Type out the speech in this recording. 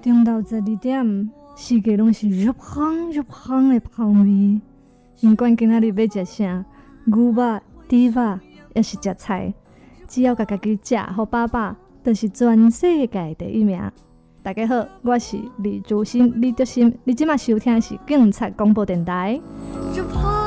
中昼12点，世界拢是入香入香的香味。不管今仔日要食啥，牛肉、猪肉，也是食菜，只要家己食好饱，就是全世界第一名。大家好，我是李竹新，李竹新，你即马收听的是警察广播电台。